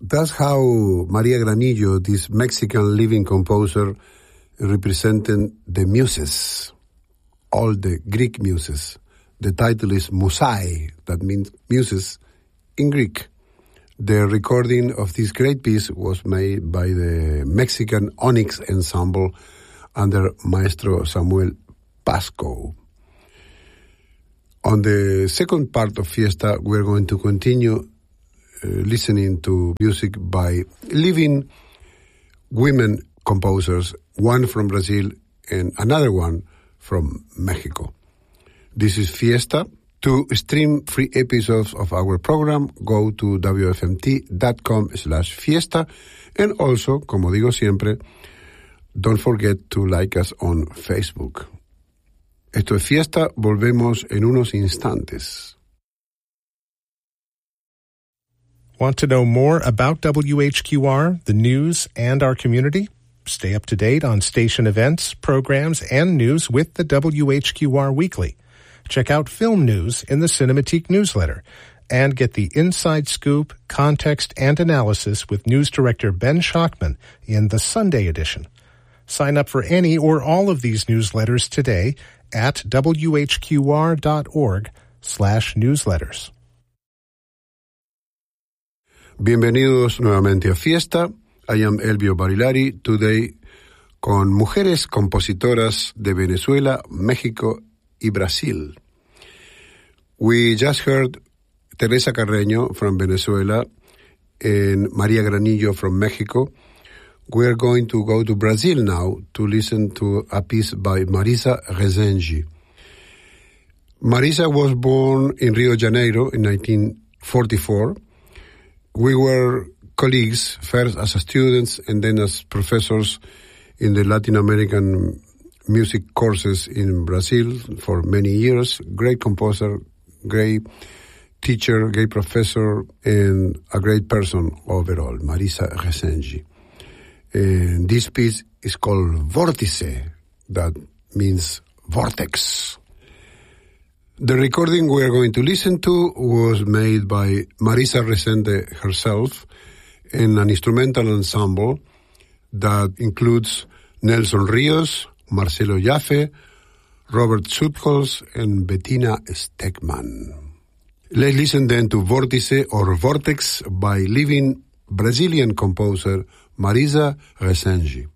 That's how Maria Granillo, this Mexican living composer, represented the muses, all the Greek muses. The title is Musai, that means muses in Greek. The recording of this great piece was made by the Mexican Onyx Ensemble under Maestro Samuel Pasco. On the second part of Fiesta, we're going to continue listening to music by living women composers, one from Brazil and another one from Mexico. This is Fiesta. To stream free episodes of our program, go to wfmt.com/fiesta. And also, como digo siempre, don't forget to like us on Facebook. Esto es Fiesta, volvemos en unos instantes. Want to know more about WHQR, the news, and our community? Stay up to date on station events, programs, and news with the WHQR Weekly. Check out film news in the Cinematique newsletter and get the inside scoop, context, and analysis with news director Ben Schachman in the Sunday edition. Sign up for any or all of these newsletters today at whqr.org/newsletters. Bienvenidos nuevamente a Fiesta. I am Elvio Barilari, today con mujeres compositoras de Venezuela, México y Brasil. We just heard Teresa Carreño from Venezuela and Maria Granillo from Mexico. We're going to go to Brazil now to listen to a piece by Marisa Rezende. Marisa was born in Rio de Janeiro in 1944. We were colleagues, first as students and then as professors in the Latin American music courses in Brazil for many years. Great composer, great teacher, great professor, and a great person overall, Marisa Rezende. And this piece is called Vórtice, that means vortex. The recording we are going to listen to was made by Marisa Rezende herself in an instrumental ensemble that includes Nelson Rios, Marcelo Jaffe, Robert Sutholz, and Bettina Stegman. Let's listen then to Vórtice or Vortex by living Brazilian composer Marisa Rezende.